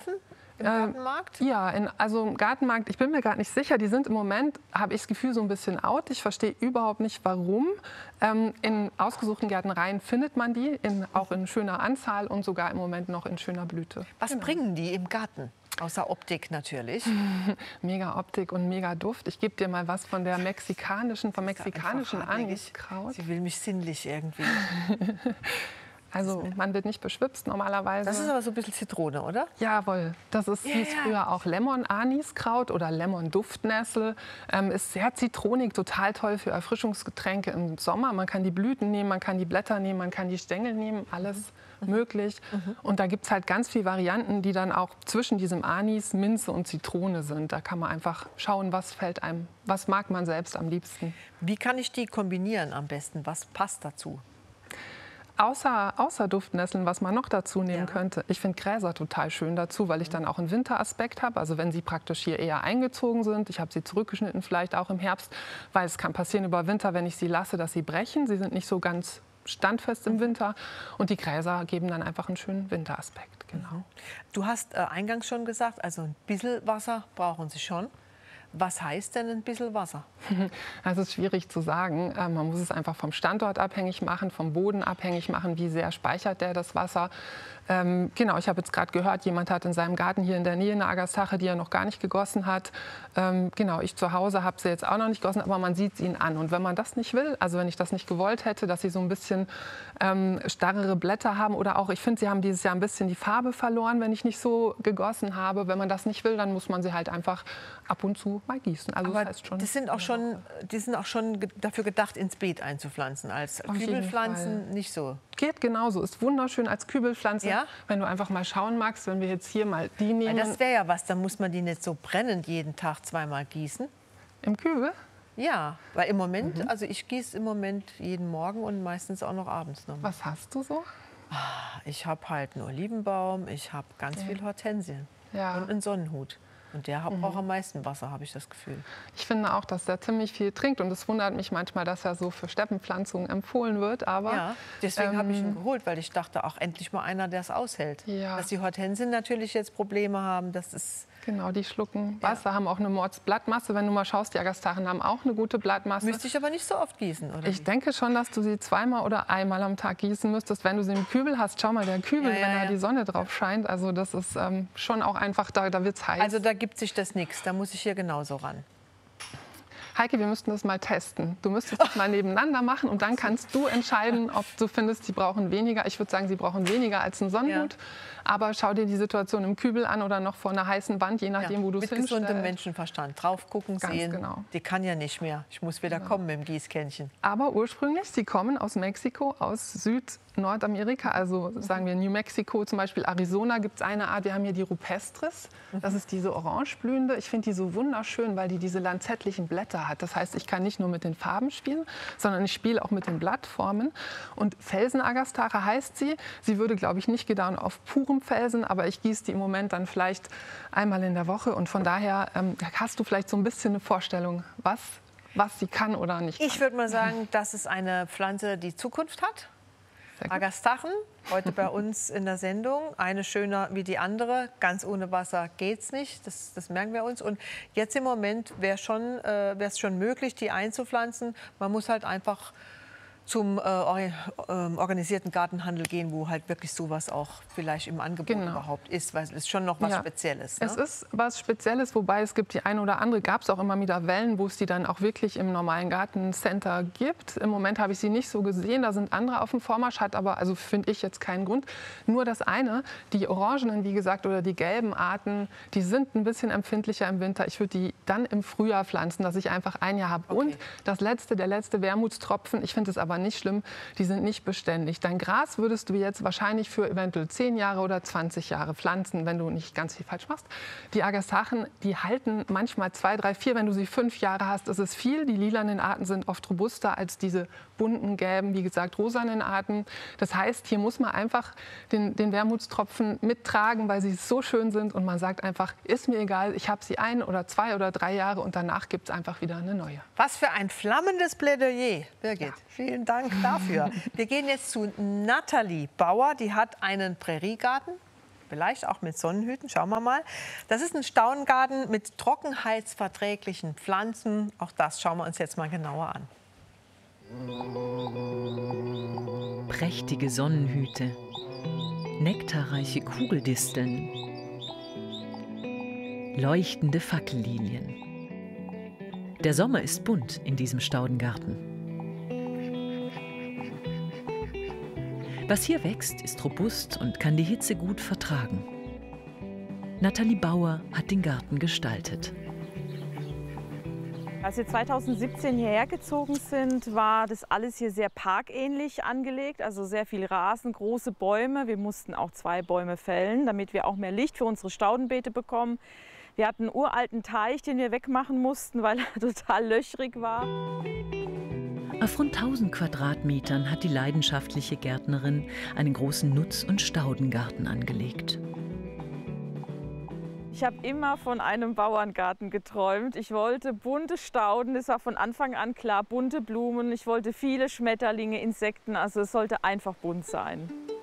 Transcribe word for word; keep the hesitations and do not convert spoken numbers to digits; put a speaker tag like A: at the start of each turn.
A: kaufen im
B: Äh,
A: Gartenmarkt?
B: Ja, in, also im Gartenmarkt, ich bin mir gerade nicht sicher, die sind im Moment, habe ich das Gefühl, so ein bisschen out. Ich verstehe überhaupt nicht, warum. Ähm, in ausgesuchten Gärtnereien findet man die, in, auch in schöner Anzahl und sogar im Moment noch in schöner Blüte.
A: Was
B: Genau.
A: bringen die im Garten? Außer Optik natürlich.
B: Mega Optik und mega Duft. Ich gebe dir mal was von der mexikanischen, vom mexikanischen Aniskraut.
A: Sie will mich sinnlich irgendwie.
B: Also man wird nicht beschwipst normalerweise.
A: Das ist aber so ein bisschen Zitrone, oder?
B: Jawohl, das ist,
A: Ja,
B: hieß
A: ja.
B: früher auch Lemon-Aniskraut oder Lemon-Duftnessel. Ähm, ist sehr zitronig, total toll für Erfrischungsgetränke im Sommer. Man kann die Blüten nehmen, man kann die Blätter nehmen, man kann die Stängel nehmen, alles mhm. möglich. Mhm. Und da gibt es halt ganz viele Varianten, die dann auch zwischen diesem Anis, Minze und Zitrone sind. Da kann man einfach schauen, was fällt einem, was mag man selbst am liebsten.
A: Wie kann ich die kombinieren am besten? Was passt dazu?
B: Außer, außer Duftnesseln, was man noch dazu nehmen
A: Ja.
B: könnte. Ich finde Gräser total schön dazu, weil ich dann auch einen Winteraspekt habe. Also wenn sie praktisch hier eher eingezogen sind, ich habe sie zurückgeschnitten, vielleicht auch im Herbst, weil es kann passieren über Winter, wenn ich sie lasse, dass sie brechen. Sie sind nicht so ganz standfest im Winter. Und die Gräser geben dann einfach einen schönen Winteraspekt. Genau.
A: Du hast äh, eingangs schon gesagt, also ein bisschen Wasser brauchen sie schon. Was heißt denn ein bisschen Wasser?
B: Das ist schwierig zu sagen. Man muss es einfach vom Standort abhängig machen, vom Boden abhängig machen, wie sehr speichert der das Wasser. Ähm, genau, ich habe jetzt gerade gehört, jemand hat in seinem Garten hier in der Nähe eine Agastache, die er noch gar nicht gegossen hat. Ähm, genau, ich zu Hause habe sie jetzt auch noch nicht gegossen, aber man sieht sie ihnen an. Und wenn man das nicht will, also wenn ich das nicht gewollt hätte, dass sie so ein bisschen ähm, starrere Blätter haben oder auch, ich finde, sie haben dieses Jahr ein bisschen die Farbe verloren, wenn ich nicht so gegossen habe. Wenn man das nicht will, dann muss man sie halt einfach ab und zu mal gießen. Also
A: aber
B: das heißt schon,
A: das sind auch schon, die sind auch schon ge- dafür gedacht, ins Beet einzupflanzen. Als
B: Auf jeden
A: Kübelpflanzen
B: Fall.
A: nicht so.
B: Geht genauso, ist wunderschön als Kübelpflanze.
A: Ja?
B: Wenn du einfach mal schauen magst, wenn wir jetzt hier mal die
A: Weil
B: nehmen.
A: das wäre ja was, da muss man die nicht so brennend jeden Tag zweimal gießen.
B: Im Kübel?
A: Ja, weil im Moment, mhm. also ich gieße im Moment jeden Morgen und meistens auch noch abends noch.
B: Was hast du so?
A: Ich habe halt einen Olivenbaum, ich habe ganz
B: Ja.
A: viel Hortensien
B: Ja.
A: und einen Sonnenhut. Und der mhm. braucht am meisten Wasser, habe ich das Gefühl.
B: Ich finde auch, dass er ziemlich viel trinkt. Und es wundert mich manchmal, dass er so für Steppenpflanzungen empfohlen wird. Aber,
A: ja, deswegen
B: ähm,
A: habe ich ihn geholt, weil ich dachte, auch endlich mal einer, der es aushält.
B: Ja.
A: Dass die Hortensien natürlich jetzt Probleme haben, das ist...
B: Genau, die schlucken Wasser, ja. haben auch eine Mordsblattmasse. Wenn du mal schaust, die Agastachen haben auch eine gute Blattmasse.
A: Müsste ich aber nicht so oft gießen, oder?
B: Ich
A: wie?
B: denke schon, dass du sie zweimal oder einmal am Tag gießen müsstest, wenn du sie im Kübel hast. Schau mal, der Kübel,
A: Ja, ja,
B: wenn da
A: ja.
B: die Sonne drauf scheint. Also das ist ähm, schon auch einfach, da, da wird es heiß.
A: Also da gibt sich das nichts, da muss ich hier genauso ran.
B: Heike, wir müssten das mal testen. Du müsstest das mal nebeneinander machen und dann kannst du entscheiden, ob du findest, sie brauchen weniger. Ich würde sagen, sie brauchen weniger als einen Sonnenhut. Ja. Aber schau dir die Situation im Kübel an oder noch vor einer heißen Wand, je nachdem,
A: ja,
B: wo du es hinstellst.
A: Mit gesundem Menschenverstand. Drauf gucken,
B: Ganz
A: sehen.
B: genau.
A: Die kann ja nicht mehr. Ich muss wieder
B: Genau.
A: kommen mit dem Gießkännchen.
B: Aber ursprünglich, sie kommen aus Mexiko, aus Süd-Nordamerika, also sagen wir New Mexico, zum Beispiel Arizona gibt es eine Art, wir haben hier die Rupestris. Das ist diese orangeblühende. Ich finde die so wunderschön, weil die diese lanzettlichen Blätter hat. Das heißt, ich kann nicht nur mit den Farben spielen, sondern ich spiele auch mit den Blattformen. Und Felsenagastache heißt sie. Sie würde, glaube ich, nicht gedeihen auf purem Felsen, aber ich gieße die im Moment dann vielleicht einmal in der Woche. Und von daher ähm, hast du vielleicht so ein bisschen eine Vorstellung, was, was sie kann oder nicht kann.
A: Ich würde mal sagen, das ist eine Pflanze, die Zukunft hat. Agastachen, heute bei uns in der Sendung. Eine schöner wie die andere. Ganz ohne Wasser geht's nicht. Das, das merken wir uns. Und jetzt im Moment wäre schon, äh, es schon möglich, die einzupflanzen. Man muss halt einfach zum äh, organisierten Gartenhandel gehen, wo halt wirklich sowas auch vielleicht im Angebot
B: Genau.
A: überhaupt ist, weil es ist schon noch was
B: Ja.
A: Spezielles. Ne?
B: Es ist was Spezielles, wobei es gibt die eine oder andere, gab es auch immer wieder Wellen, wo es die dann auch wirklich im normalen Gartencenter gibt. Im Moment habe ich sie nicht so gesehen, da sind andere auf dem Vormarsch, hat aber, also finde ich jetzt keinen Grund. Nur das eine, die orangenen, wie gesagt, oder die gelben Arten, die sind ein bisschen empfindlicher im Winter. Ich würde die dann im Frühjahr pflanzen, dass ich einfach ein Jahr habe.
A: Okay.
B: Und das letzte, der letzte Wermutstropfen, ich finde es aber nicht schlimm, die sind nicht beständig. Dein Gras würdest du jetzt wahrscheinlich für eventuell zehn Jahre oder zwanzig Jahre pflanzen, wenn du nicht ganz viel falsch machst. Die Agastachen, die halten manchmal zwei, drei, vier. Wenn du sie fünf Jahre hast, ist es viel. Die lilanen Arten sind oft robuster als diese bunten, gelben, wie gesagt, rosanen Arten. Das heißt, hier muss man einfach den, den Wermutstropfen mittragen, weil sie so schön sind. Und man sagt einfach, ist mir egal, ich habe sie ein oder zwei oder drei Jahre und danach gibt es einfach wieder eine neue.
A: Was für ein flammendes Plädoyer, Birgit.
B: Ja.
A: Vielen Dank dafür. Wir gehen jetzt zu Nathalie Bauer. Die hat einen Präriegarten. Vielleicht auch mit Sonnenhüten, schauen wir mal. Das ist ein Staudengarten mit trockenheitsverträglichen Pflanzen. Auch das schauen wir uns jetzt mal genauer an.
C: Prächtige Sonnenhüte, nektarreiche Kugeldisteln, leuchtende Fackellilien. Der Sommer ist bunt in diesem Staudengarten. Was hier wächst, ist robust und kann die Hitze gut vertragen. Nathalie Bauer hat den Garten gestaltet.
D: Als wir zweitausendsiebzehn hierher gezogen sind, war das alles hier sehr parkähnlich angelegt. Also sehr viel Rasen, große Bäume. Wir mussten auch zwei Bäume fällen, damit wir auch mehr Licht für unsere Staudenbeete bekommen. Wir hatten einen uralten Teich, den wir wegmachen mussten, weil er total löchrig war.
C: Auf rund tausend Quadratmetern hat die leidenschaftliche Gärtnerin einen großen Nutz- und Staudengarten angelegt.
D: Ich habe immer von einem Bauerngarten geträumt. Ich wollte bunte Stauden, das war von Anfang an klar, bunte Blumen. Ich wollte viele Schmetterlinge, Insekten, also es sollte einfach bunt sein.